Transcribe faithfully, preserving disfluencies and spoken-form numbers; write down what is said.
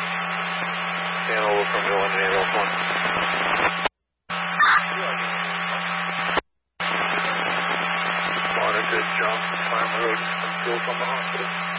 Stand over from Mill and Air one. Monitor Johnson Farm Road, still from the hospital.